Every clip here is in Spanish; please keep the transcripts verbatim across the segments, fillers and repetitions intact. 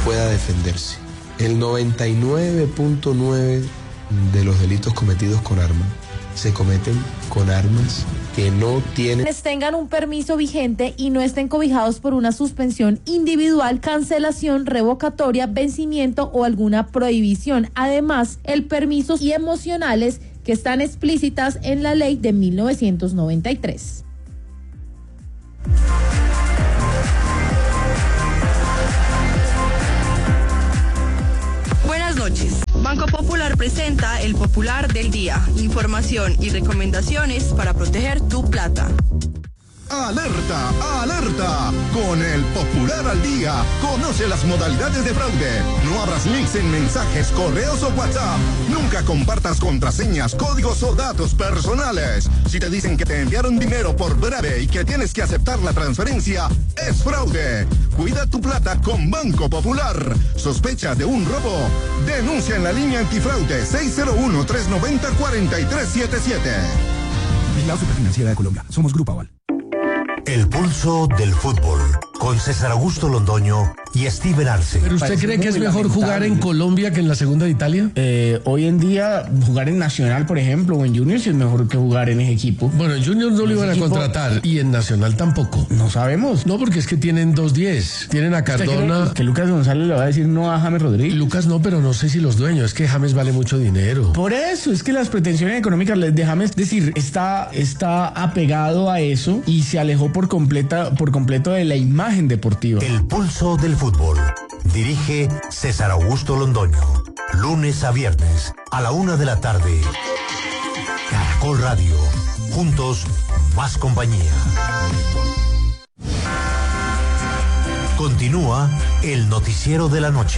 pueda defenderse. El noventa y nueve punto nueve de los delitos cometidos con arma se cometen con armas que no tienen... tengan un permiso vigente y no estén cobijados por una suspensión individual, cancelación, revocatoria, vencimiento o alguna prohibición. Además, el permiso y emocionales que están explícitas en la ley de mil novecientos noventa y tres. Buenas noches. Banco Popular presenta el Popular del Día. Información y recomendaciones para proteger tu plata. ¡Alerta! ¡Alerta! Con el Popular al Día, conoce las modalidades de fraude. No abras links en mensajes, correos o WhatsApp. Nunca compartas contraseñas, códigos o datos personales. Si te dicen que te enviaron dinero por breve y que tienes que aceptar la transferencia, es fraude. Cuida tu plata con Banco Popular. ¿Sospecha de un robo? Denuncia en la línea antifraude seis cero uno, tres nueve cero, cuatro tres siete siete. Vigilado Superfinanciera de Colombia. Somos Grupo Aval. El pulso del fútbol, con César Augusto Londoño y Steven Arce. ¿Pero usted cree que es mejor jugar en Colombia que en la segunda de Italia? Eh, hoy en día, jugar en Nacional, por ejemplo, o en Juniors es mejor que jugar en ese equipo. Bueno, en Juniors no lo iban a contratar y en Nacional tampoco. No sabemos. No, porque es que tienen dos diez. Tienen a Cardona. Que Lucas González le va a decir no a James Rodríguez. Lucas no, pero no sé si los dueños. Es que James vale mucho dinero. Por eso, es que las pretensiones económicas de James, es decir, está, está apegado a eso y se alejó por completa, por completo de la imagen deportiva. El pulso del fútbol. Dirige César Augusto Londoño. Lunes a viernes a la una de la tarde. Caracol Radio. Juntos, más compañía. Continúa el noticiero de la noche.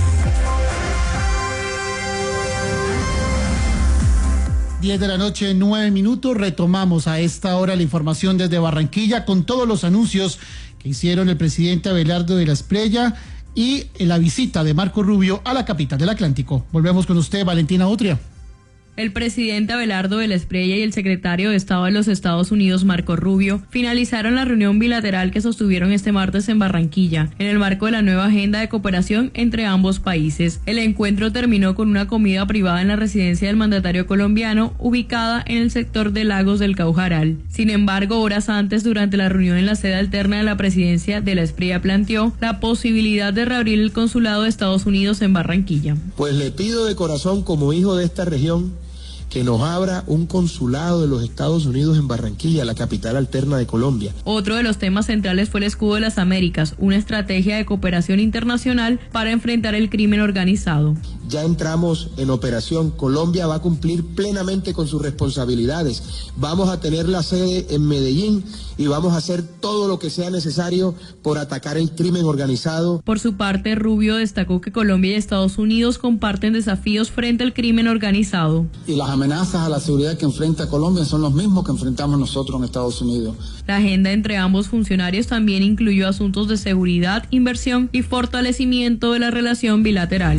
diez de la noche, nueve minutos. Retomamos a esta hora la información desde Barranquilla con todos los anuncios que hicieron el presidente Abelardo de la Espriella y la visita de Marco Rubio a la capital del Atlántico. Volvemos con usted, Valentina Utria. El presidente Abelardo de la Espriella y el secretario de Estado de los Estados Unidos, Marco Rubio, finalizaron la reunión bilateral que sostuvieron este martes en Barranquilla, en el marco de la nueva agenda de cooperación entre ambos países. El encuentro terminó con una comida privada en la residencia del mandatario colombiano, ubicada en el sector de Lagos del Caujaral. Sin embargo, horas antes, durante la reunión en la sede alterna de la presidencia, de la Espriella planteó la posibilidad de reabrir el consulado de Estados Unidos en Barranquilla. Pues le pido de corazón, como hijo de esta región, que nos abra un consulado de los Estados Unidos en Barranquilla, la capital alterna de Colombia. Otro de los temas centrales fue el Escudo de las Américas, una estrategia de cooperación internacional para enfrentar el crimen organizado. Ya entramos en operación. Colombia va a cumplir plenamente con sus responsabilidades. Vamos a tener la sede en Medellín y vamos a hacer todo lo que sea necesario por atacar el crimen organizado. Por su parte, Rubio destacó que Colombia y Estados Unidos comparten desafíos frente al crimen organizado. Y las amenazas a la seguridad que enfrenta Colombia son los mismos que enfrentamos nosotros en Estados Unidos. La agenda entre ambos funcionarios también incluyó asuntos de seguridad, inversión y fortalecimiento de la relación bilateral.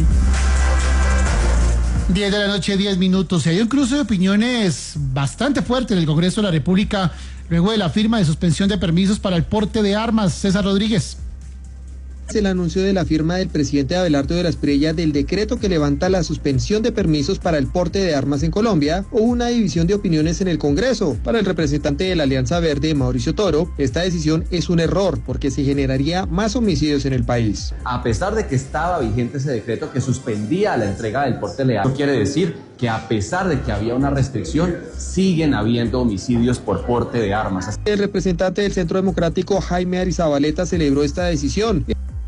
diez de la noche, diez minutos. Y hay un cruce de opiniones bastante fuerte en el Congreso de la República luego de la firma de suspensión de permisos para el porte de armas. César Rodríguez. El anuncio de la firma del presidente Abelardo de la Espriella del decreto que levanta la suspensión de permisos para el porte de armas en Colombia, hubo una división de opiniones en el Congreso. Para el representante de la Alianza Verde, Mauricio Toro, esta decisión es un error porque se generaría más homicidios en el país. A pesar de que estaba vigente ese decreto que suspendía la entrega del porte legal, eso quiere decir que a pesar de que había una restricción, siguen habiendo homicidios por porte de armas. El representante del Centro Democrático, Jaime Arizabaleta, celebró esta decisión.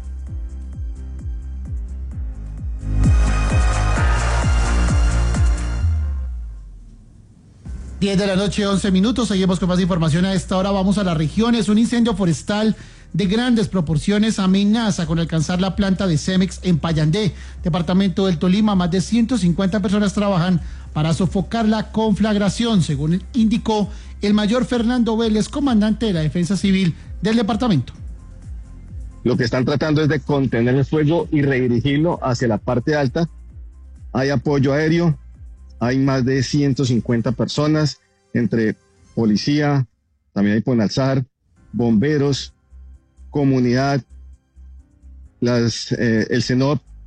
diez de la noche, once minutos. Seguimos con más información a esta hora. Vamos a las regiones. Un incendio forestal de grandes proporciones amenaza con alcanzar la planta de Cemex en Payandé, departamento del Tolima. Más de ciento cincuenta personas trabajan para sofocar la conflagración, según indicó el mayor Fernando Vélez, comandante de la Defensa Civil del departamento. Lo que están tratando es de contener el fuego y redirigirlo hacia la parte alta. Hay apoyo aéreo. Hay más de ciento cincuenta personas, entre policía, también hay Ponalzar, bomberos, comunidad, las, eh, el C E N O P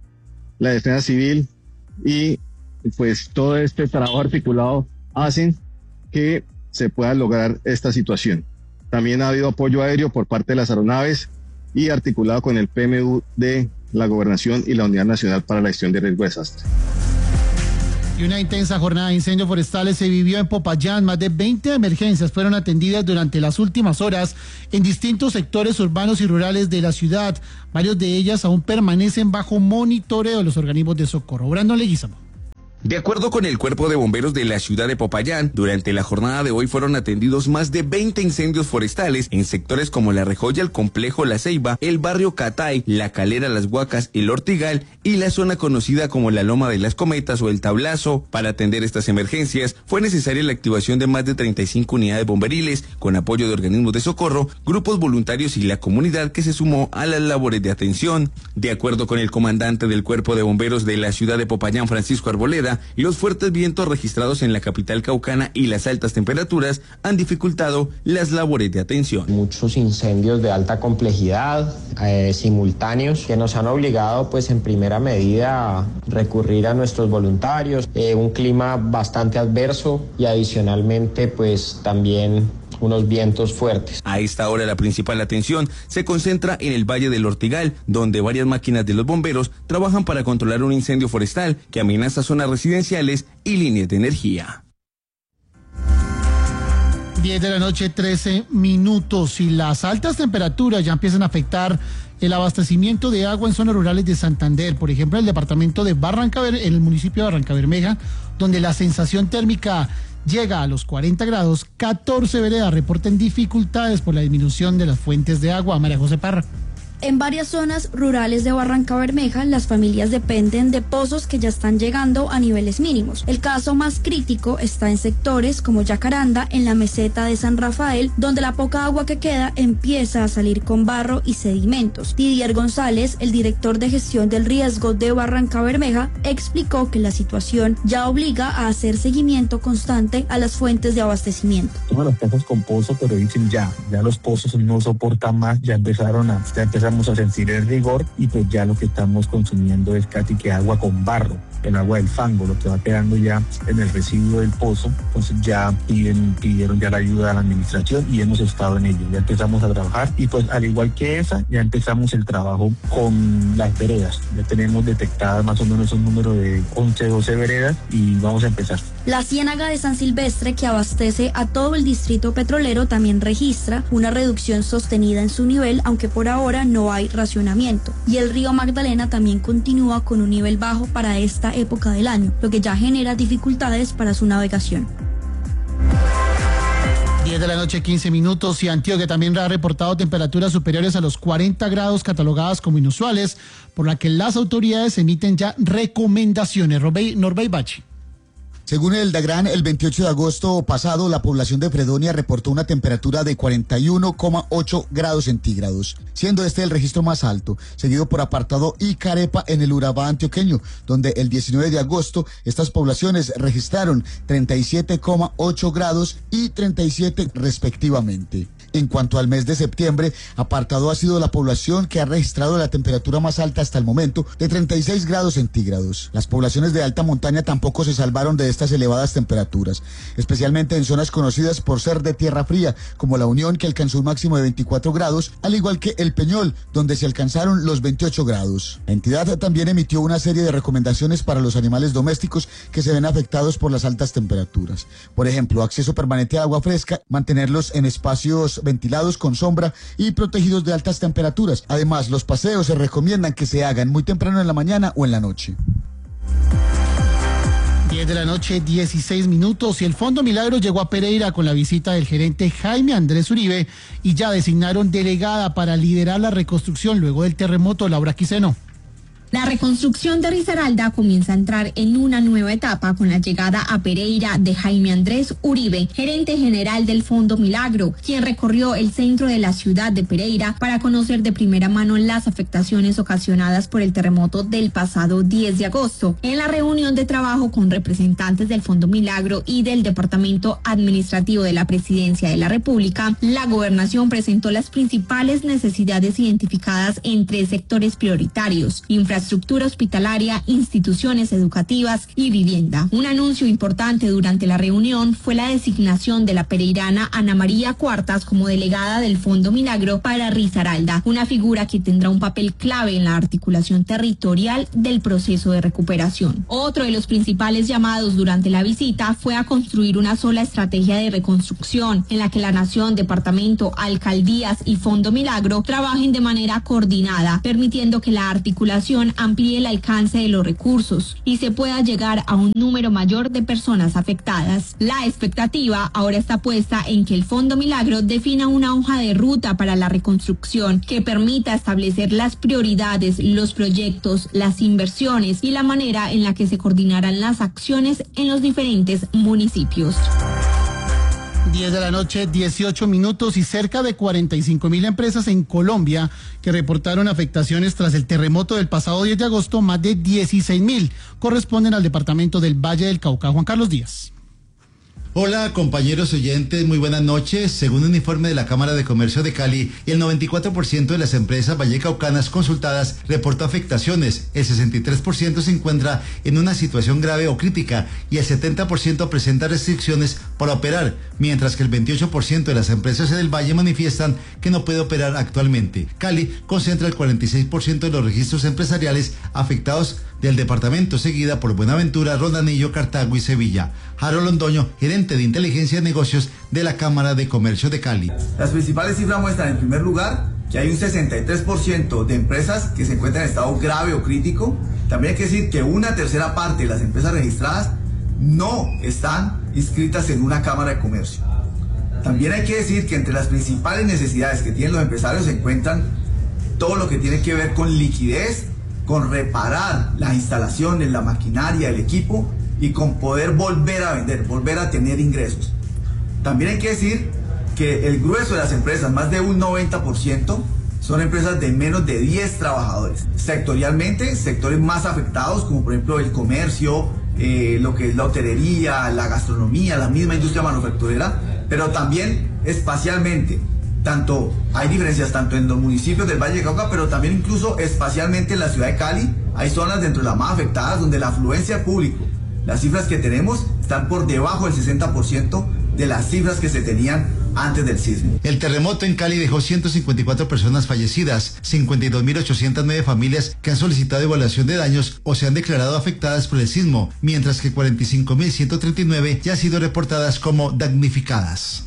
la defensa civil y pues todo este trabajo articulado hacen que se pueda lograr esta situación. También ha habido apoyo aéreo por parte de las aeronaves y articulado con el P M U de la Gobernación y la Unidad Nacional para la Gestión de Riesgo de Desastre. Y una intensa jornada de incendios forestales se vivió en Popayán. Más de veinte emergencias fueron atendidas durante las últimas horas en distintos sectores urbanos y rurales de la ciudad. Varios de ellas aún permanecen bajo monitoreo de los organismos de socorro. Brandon Leguizamo. De acuerdo con el Cuerpo de Bomberos de la ciudad de Popayán, durante la jornada de hoy fueron atendidos más de veinte incendios forestales en sectores como La Rejoya, el Complejo La Ceiba, el barrio Catay, La Calera, Las Huacas, el Ortigal y la zona conocida como la Loma de las Cometas o el Tablazo. Para atender estas emergencias fue necesaria la activación de más de treinta y cinco unidades bomberiles con apoyo de organismos de socorro, grupos voluntarios y la comunidad que se sumó a las labores de atención. De acuerdo con el comandante del Cuerpo de Bomberos de la ciudad de Popayán, Francisco Arboleda, los fuertes vientos registrados en la capital caucana y las altas temperaturas han dificultado las labores de atención. Muchos incendios de alta complejidad, eh, simultáneos, que nos han obligado pues en primera medida a recurrir a nuestros voluntarios, eh, un clima bastante adverso y adicionalmente pues también unos vientos fuertes. A esta hora la principal atención se concentra en el Valle del Ortigal, donde varias máquinas de los bomberos trabajan para controlar un incendio forestal que amenaza zonas residenciales y líneas de energía. diez de la noche, trece minutos, y las altas temperaturas ya empiezan a afectar el abastecimiento de agua en zonas rurales de Santander. Por ejemplo, el departamento de Barranca, en el municipio de Barranca Bermeja, donde la sensación térmica llega a los cuarenta grados, catorce veredas reportan dificultades por la disminución de las fuentes de agua. María José Parra. En varias zonas rurales de Barranca Bermeja, las familias dependen de pozos que ya están llegando a niveles mínimos. El caso más crítico está en sectores como Yacaranda, en la meseta de San Rafael, donde la poca agua que queda empieza a salir con barro y sedimentos. Didier González, el director de gestión del riesgo de Barranca Bermeja, explicó que la situación ya obliga a hacer seguimiento constante a las fuentes de abastecimiento. Todas las casas con pozo, pero dicen ya, ya los pozos no soportan más, ya empezaron a, ya empezaron a sentir el rigor y pues ya lo que estamos consumiendo es casi que agua con barro, el agua del fango, lo que va quedando ya en el residuo del pozo. Pues ya piden, pidieron ya la ayuda de la administración y hemos estado en ello, ya empezamos a trabajar y pues al igual que esa, ya empezamos el trabajo con las veredas, ya tenemos detectadas más o menos un número de once, doce veredas y vamos a empezar. La ciénaga de San Silvestre, que abastece a todo el distrito petrolero, también registra una reducción sostenida en su nivel, aunque por ahora no hay racionamiento. Y el río Magdalena también continúa con un nivel bajo para esta época del año, lo que ya genera dificultades para su navegación. diez de la noche, quince minutos, y Antioquia también ha reportado temperaturas superiores a los cuarenta grados, catalogadas como inusuales, por la que las autoridades emiten ya recomendaciones. Norbey Bachi. Según el DAGRAN, el veintiocho de agosto pasado, la población de Fredonia reportó una temperatura de cuarenta y uno coma ocho grados centígrados, siendo este el registro más alto, seguido por Apartado y Carepa en el Urabá antioqueño, donde el diecinueve de agosto estas poblaciones registraron treinta y siete coma ocho grados y treinta y siete respectivamente. En cuanto al mes de septiembre, Apartado ha sido la población que ha registrado la temperatura más alta hasta el momento, de treinta y seis grados centígrados. Las poblaciones de alta montaña tampoco se salvaron de estas elevadas temperaturas, especialmente en zonas conocidas por ser de tierra fría, como La Unión, que alcanzó un máximo de veinticuatro grados, al igual que El Peñol, donde se alcanzaron los veintiocho grados. La entidad también emitió una serie de recomendaciones para los animales domésticos que se ven afectados por las altas temperaturas. Por ejemplo, acceso permanente a agua fresca, mantenerlos en espacios ventilados con sombra y protegidos de altas temperaturas. Además, los paseos se recomiendan que se hagan muy temprano en la mañana o en la noche. diez de la noche, dieciséis minutos, y el Fondo Milagro llegó a Pereira con la visita del gerente Jaime Andrés Uribe y ya designaron delegada para liderar la reconstrucción luego del terremoto. Laura Quiseno. La reconstrucción de Risaralda comienza a entrar en una nueva etapa con la llegada a Pereira de Jaime Andrés Uribe, gerente general del Fondo Milagro, quien recorrió el centro de la ciudad de Pereira para conocer de primera mano las afectaciones ocasionadas por el terremoto del pasado diez de agosto. En la reunión de trabajo con representantes del Fondo Milagro y del Departamento Administrativo de la Presidencia de la República, la Gobernación presentó las principales necesidades identificadas en tres sectores prioritarios: infraestructura, infraestructura hospitalaria, instituciones educativas y vivienda. Un anuncio importante durante la reunión fue la designación de la pereirana Ana María Cuartas como delegada del Fondo Milagro para Risaralda, una figura que tendrá un papel clave en la articulación territorial del proceso de recuperación. Otro de los principales llamados durante la visita fue a construir una sola estrategia de reconstrucción en la que la nación, departamento, alcaldías y Fondo Milagro trabajen de manera coordinada, permitiendo que la articulación amplíe el alcance de los recursos y se pueda llegar a un número mayor de personas afectadas. La expectativa ahora está puesta en que el Fondo Milagro defina una hoja de ruta para la reconstrucción que permita establecer las prioridades, los proyectos, las inversiones y la manera en la que se coordinarán las acciones en los diferentes municipios. diez de la noche, dieciocho minutos, y cerca de cuarenta y cinco mil empresas en Colombia que reportaron afectaciones tras el terremoto del pasado diez de agosto, más de dieciséis mil corresponden al departamento del Valle del Cauca. Juan Carlos Díaz. Hola compañeros oyentes, muy buenas noches. Según un informe de la Cámara de Comercio de Cali, el noventa y cuatro por ciento de las empresas vallecaucanas consultadas reportó afectaciones, el sesenta y tres por ciento se encuentra en una situación grave o crítica y el setenta por ciento presenta restricciones para operar, mientras que el veintiocho por ciento de las empresas del Valle manifiestan que no puede operar actualmente. Cali concentra el cuarenta y seis por ciento de los registros empresariales afectados del departamento, seguida por Buenaventura, Rondanillo, Cartago y Sevilla. Harold Londoño, gerente de inteligencia de negocios de la Cámara de Comercio de Cali. Las principales cifras muestran, en primer lugar, que hay un sesenta y tres por ciento de empresas que se encuentran en estado grave o crítico. También hay que decir que una tercera parte de las empresas registradas no están inscritas en una Cámara de Comercio. También hay que decir que entre las principales necesidades que tienen los empresarios se encuentran todo lo que tiene que ver con liquidez, con reparar las instalaciones, la maquinaria, el equipo y con poder volver a vender, volver a tener ingresos. También hay que decir que el grueso de las empresas, más de un noventa por ciento, son empresas de menos de diez trabajadores. Sectorialmente, sectores más afectados, como por ejemplo el comercio, eh, lo que es la hotelería, la gastronomía, la misma industria manufacturera, pero también espacialmente. Tanto, hay diferencias tanto en los municipios del Valle de Cauca, pero también incluso espacialmente en la ciudad de Cali. Hay zonas dentro de las más afectadas donde la afluencia al público, las cifras que tenemos están por debajo del sesenta por ciento de las cifras que se tenían antes del sismo. El terremoto en Cali dejó ciento cincuenta y cuatro personas fallecidas, cincuenta y dos mil ochocientas nueve familias que han solicitado evaluación de daños o se han declarado afectadas por el sismo, mientras que cuarenta y cinco mil ciento treinta y nueve ya han sido reportadas como damnificadas.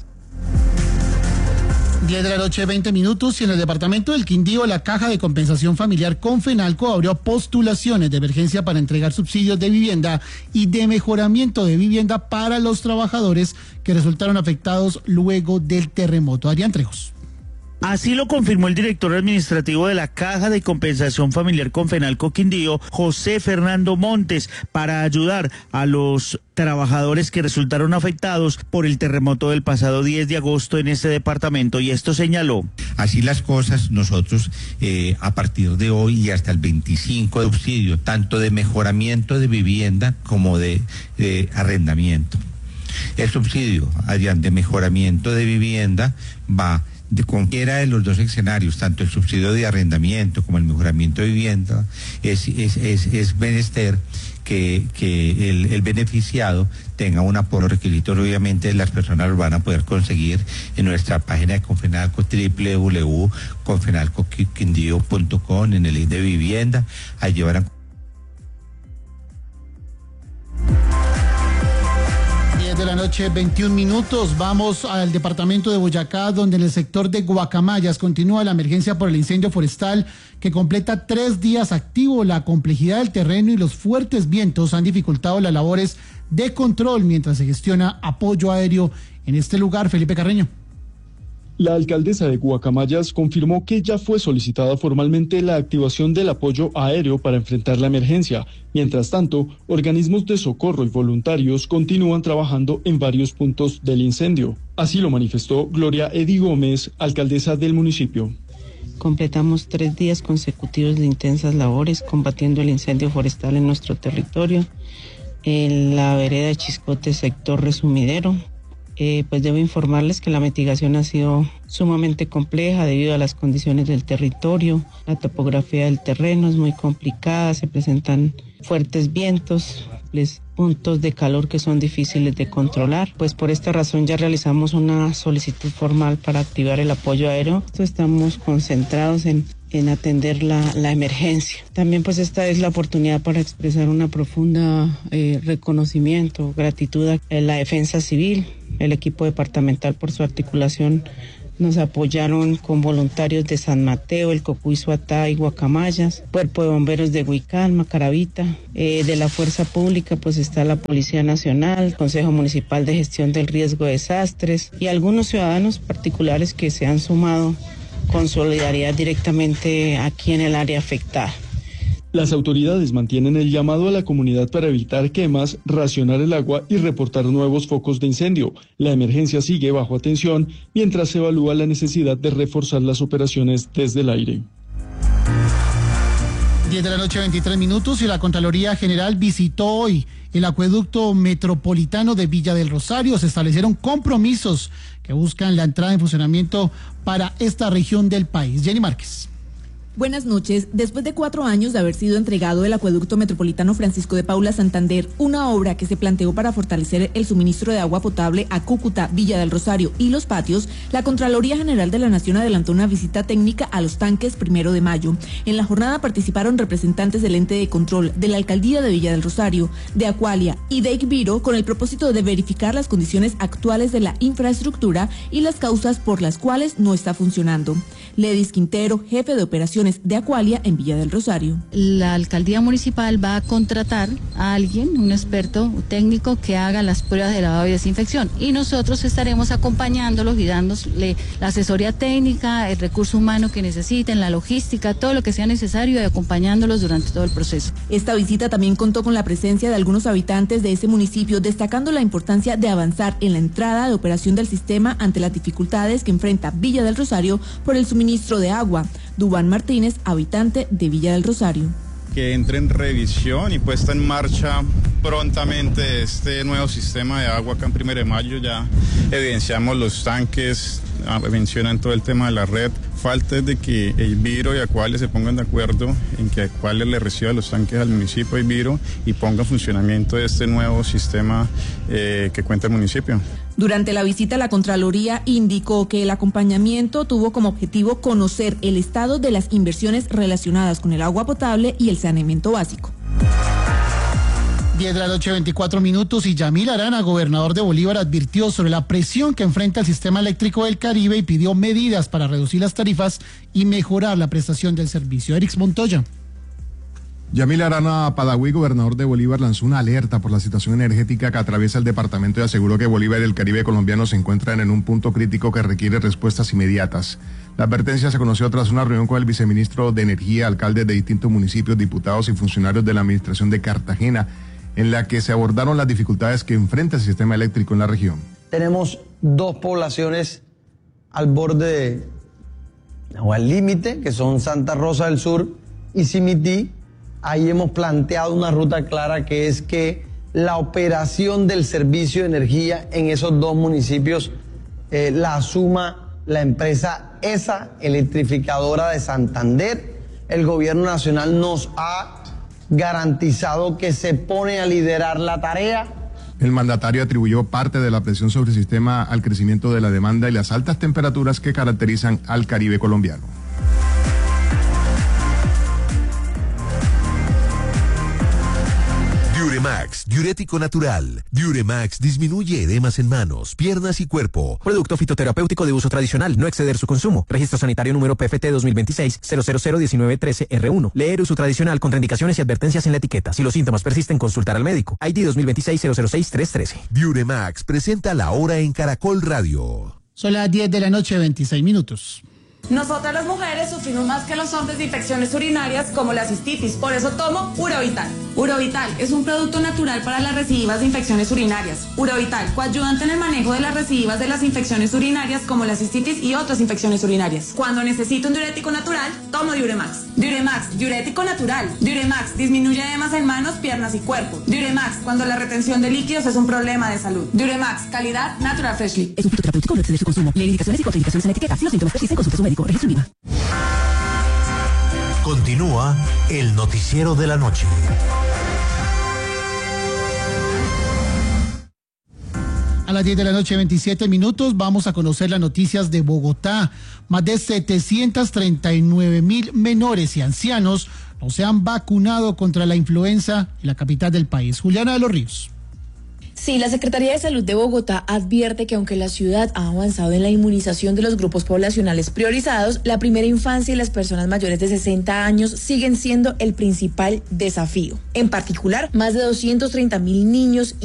diez de la noche, veinte minutos, y en el departamento del Quindío, la Caja de Compensación Familiar Confenalco abrió postulaciones de emergencia para entregar subsidios de vivienda y de mejoramiento de vivienda para los trabajadores que resultaron afectados luego del terremoto. Adrián Trejos. Así lo confirmó el director administrativo de la Caja de Compensación Familiar Confenalco Quindío, José Fernando Montes, para ayudar a los trabajadores que resultaron afectados por el terremoto del pasado diez de agosto en este departamento, y esto señaló. Así las cosas, nosotros eh, a partir de hoy y hasta el veinticinco de subsidio, tanto de mejoramiento de vivienda como de, de arrendamiento. El subsidio, Adrián, de mejoramiento de vivienda va de cualquiera de los dos escenarios, tanto el subsidio de arrendamiento como el mejoramiento de vivienda. Es, es, es, es menester que, que el, el beneficiado tenga un apoyo. Los requisitos, obviamente, las personas los van a poder conseguir en nuestra página de Confenalco, doble u doble u doble u punto confenalco quindío punto com, en el link de vivienda. Ahí llevarán. De la noche, veintiún minutos. Vamos al departamento de Boyacá, donde en el sector de Guacamayas continúa la emergencia por el incendio forestal que completa tres días activo. La complejidad del terreno y los fuertes vientos han dificultado las labores de control mientras se gestiona apoyo aéreo en este lugar. Felipe Carreño. La alcaldesa de Guacamayas confirmó que ya fue solicitada formalmente la activación del apoyo aéreo para enfrentar la emergencia. Mientras tanto, organismos de socorro y voluntarios continúan trabajando en varios puntos del incendio. Así lo manifestó Gloria Edi Gómez, alcaldesa del municipio. Completamos tres días consecutivos de intensas labores combatiendo el incendio forestal en nuestro territorio, en la vereda de Chiscote, sector Resumidero. Eh, pues debo informarles que la mitigación ha sido sumamente compleja debido a las condiciones del territorio. La topografía del terreno es muy complicada, se presentan fuertes vientos, puntos de calor que son difíciles de controlar. Pues por esta razón ya realizamos una solicitud formal para activar el apoyo aéreo. Estamos concentrados en en atender la, la emergencia. También pues esta es la oportunidad para expresar una profunda eh, reconocimiento, gratitud a la Defensa Civil, el equipo departamental por su articulación. Nos apoyaron con voluntarios de San Mateo, el Cocuy, Suatá y Guacamayas, Cuerpo de Bomberos de Huical, Macaravita, eh, de la Fuerza Pública pues está la Policía Nacional, Consejo Municipal de Gestión del Riesgo de Desastres y algunos ciudadanos particulares que se han sumado con solidaridad directamente aquí en el área afectada. Las autoridades mantienen el llamado a la comunidad para evitar quemas, racionar el agua y reportar nuevos focos de incendio. La emergencia sigue bajo atención mientras se evalúa la necesidad de reforzar las operaciones desde el aire. diez de la noche, veintitrés minutos, y la Contraloría General visitó hoy el acueducto metropolitano de Villa del Rosario. Se establecieron compromisos que buscan la entrada en funcionamiento para esta región del país. Jenny Márquez. Buenas noches. Después de cuatro años de haber sido entregado el acueducto metropolitano Francisco de Paula Santander, una obra que se planteó para fortalecer el suministro de agua potable a Cúcuta, Villa del Rosario y Los Patios, la Contraloría General de la Nación adelantó una visita técnica a los tanques primero de mayo. En la jornada participaron representantes del ente de control, de la Alcaldía de Villa del Rosario, de Acualia y de Icviro, con el propósito de verificar las condiciones actuales de la infraestructura y las causas por las cuales no está funcionando. Ledis Quintero, jefe de operaciones de Acualia en Villa del Rosario. La alcaldía municipal va a contratar a alguien, un experto técnico que haga las pruebas de lavado y desinfección, y nosotros estaremos acompañándolos y dándole la asesoría técnica, el recurso humano que necesiten, la logística, todo lo que sea necesario, y acompañándolos durante todo el proceso. Esta visita también contó con la presencia de algunos habitantes de ese municipio, destacando la importancia de avanzar en la entrada de operación del sistema ante las dificultades que enfrenta Villa del Rosario por el suministro de agua. Dubán Martínez, habitante de Villa del Rosario. Que entre en revisión y puesta en marcha prontamente este nuevo sistema de agua acá en Primero de Mayo. Ya evidenciamos los tanques, mencionan todo el tema de la red. Falta es de que Icviro y Acualia se pongan de acuerdo en que Acualia le reciba los tanques al municipio de Icviro y ponga en funcionamiento este nuevo sistema eh, que cuenta el municipio. Durante la visita, la Contraloría indicó que el acompañamiento tuvo como objetivo conocer el estado de las inversiones relacionadas con el agua potable y el saneamiento básico. diez de la noche, veinticuatro minutos, y Yamil Arana, gobernador de Bolívar, advirtió sobre la presión que enfrenta el sistema eléctrico del Caribe y pidió medidas para reducir las tarifas y mejorar la prestación del servicio. Erix Montoya. Yamil Arana Padaví, gobernador de Bolívar, lanzó una alerta por la situación energética que atraviesa el departamento y aseguró que Bolívar y el Caribe colombiano se encuentran en un punto crítico que requiere respuestas inmediatas. La advertencia se conoció tras una reunión con el viceministro de Energía, alcaldes de distintos municipios, diputados y funcionarios de la administración de Cartagena, en la que se abordaron las dificultades que enfrenta el sistema eléctrico en la región. Tenemos dos poblaciones al borde de, o al límite, que son Santa Rosa del Sur y Simití. Ahí hemos planteado una ruta clara, que es que la operación del servicio de energía en esos dos municipios eh, la asuma la empresa ESA, electrificadora de Santander. El gobierno nacional nos ha garantizado que se pone a liderar la tarea. El mandatario atribuyó parte de la presión sobre el sistema al crecimiento de la demanda y las altas temperaturas que caracterizan al Caribe colombiano. Diuremax, diurético natural. Diuremax disminuye edemas en manos, piernas y cuerpo. Producto fitoterapéutico de uso tradicional, no exceder su consumo. Registro sanitario número P F T dos mil veintiséis cero cero cero diecinueve trece R uno. Leer uso tradicional, contraindicaciones y advertencias en la etiqueta. Si los síntomas persisten, consultar al médico. I D dos mil veintiséis cero cero seis tres trece. Diuremax presenta la hora en Caracol Radio. Son las diez de la noche, veintiséis minutos. Nosotras las mujeres sufrimos más que los hombres de infecciones urinarias como la cistitis, por eso tomo Uravital. Urovital es un producto natural para las recidivas de infecciones urinarias. Urovital, coayudante en el manejo de las recidivas de las infecciones urinarias como la cistitis y otras infecciones urinarias. Cuando necesito un diurético natural, tomo Diuremax. Diuremax, diurético natural. Diuremax disminuye edemas en manos, piernas y cuerpo. Diuremax, cuando la retención de líquidos es un problema de salud. Diuremax, calidad Natural Freshly. Es un fitoterapéutico, no exceder su consumo. Lee indicaciones y contraindicaciones en la etiqueta. Si los síntomas persisten, consulte a su médico. Registro INVIMA. Continúa el noticiero de la noche. A las diez de la noche, veintisiete minutos, vamos a conocer las noticias de Bogotá. Más de setecientos treinta y nueve mil menores y ancianos no se han vacunado contra la influenza en la capital del país. Juliana de los Ríos. Sí, la Secretaría de Salud de Bogotá advierte que aunque la ciudad ha avanzado en la inmunización de los grupos poblacionales priorizados, la primera infancia y las personas mayores de sesenta años siguen siendo el principal desafío. En particular, más de doscientos treinta mil niños y